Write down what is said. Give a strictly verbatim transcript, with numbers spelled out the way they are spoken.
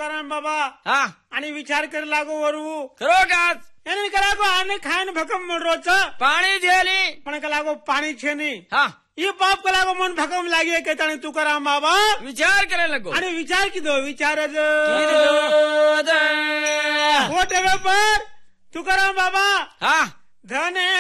तुकाराम बाबा हा आणि विचार करे लागो वरवू खरोखर એને કલાકો આને ખાઈને ભકમ મળરો છે પાણી જેલી પણ કલાકો પાણી છે નહીં હા એ બાપ કલાકો મન ભકમ લાગી કે તાણે તુકારામ બાબા વિચાર કરે લગો અને વિચાર કીધો વિચાર જ કીધો કોટેરો પર તુકારામ બાબા હા ધને